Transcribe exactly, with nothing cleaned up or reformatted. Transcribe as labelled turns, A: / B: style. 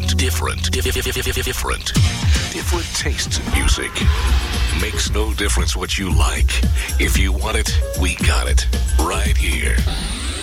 A: different, different, different, different tastes in music. Makes no difference what you like. If you want it, we got it. Right here.